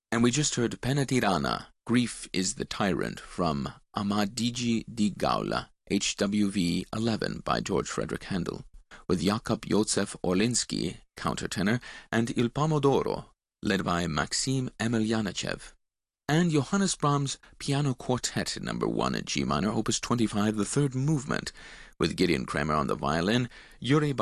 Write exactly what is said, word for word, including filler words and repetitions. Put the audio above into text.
And we just heard Pena Tirana, Grief is the Tyrant, from Amadigi di Gaula, H W V eleven by George Frederick Handel, with Jakub Józef Orlinsky, countertenor, and Il Pomodoro, led by Maxim Emelianachev. And Johannes Brahms' Piano Quartet number one in G minor, opus twenty-five, the third movement, with Gideon Kramer on the violin, Yuri